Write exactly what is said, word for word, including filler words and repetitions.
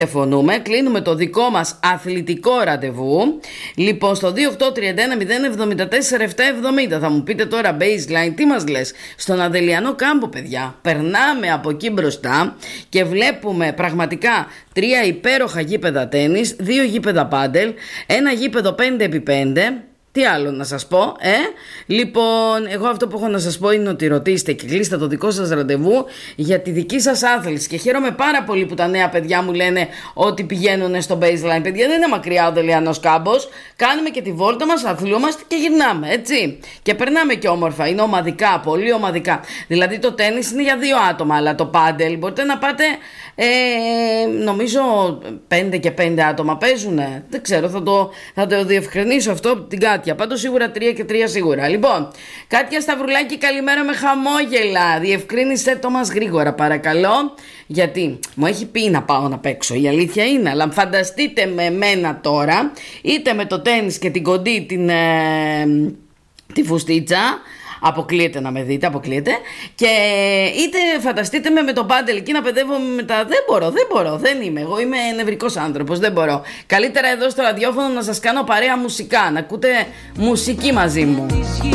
Τηλεφωνούμε, κλείνουμε το δικό μας αθλητικό ραντεβού. Λοιπόν, στο δύο οκτώ τρία ένα μηδέν εβδομήντα τέσσερα επτά εβδομήντα. Θα μου πείτε τώρα baseline, τι μας λες? Στον Αδελιανό κάμπο, παιδιά. Περνάμε από εκεί μπροστά και βλέπουμε πραγματικά τρία υπέροχα γήπεδα τένις, δύο γήπεδα πάντελ, ένα γήπεδο πέντε επί πέντε. Τι άλλο να σας πω, ε? Λοιπόν, εγώ αυτό που έχω να σας πω είναι ότι ρωτήστε και κλείστε το δικό σας ραντεβού για τη δική σας άθληση. Και χαίρομαι πάρα πολύ που τα νέα παιδιά μου λένε ότι πηγαίνουν στο baseline. Παιδιά, δεν είναι μακριά ο Δελιανός κάμπος. Κάνουμε και τη βόλτα μας, αθλούμαστε και γυρνάμε, έτσι. Και περνάμε και όμορφα. Είναι ομαδικά, πολύ ομαδικά. Δηλαδή το τένις είναι για δύο άτομα, αλλά το πάντελ μπορείτε να πάτε, ε, νομίζω πέντε και πέντε άτομα παίζουνε. Δεν ξέρω, θα το, θα το διευκρινίσω αυτό την Κάτια. Πάντως σίγουρα τρία και τρία σίγουρα. Λοιπόν, Κάτια Σταυρουλάκη, καλημέρα με χαμόγελα. Διευκρίνησε το μας γρήγορα, παρακαλώ. Γιατί μου έχει πει να πάω να παίξω. Η αλήθεια είναι. Αλλά φανταστείτε με μένα τώρα, είτε με το τένις και την κοντή, την, ε, τη φουστίτσα. Αποκλείεται να με δείτε, αποκλείεται. Και είτε φανταστείτε με με το πάντελ εκεί να παιδεύω με τα. Δεν μπορώ, δεν μπορώ, δεν είμαι. Εγώ είμαι νευρικός άνθρωπος, δεν μπορώ. Καλύτερα εδώ στο ραδιόφωνο να σας κάνω παρέα μουσικά, να ακούτε μουσική μαζί μου.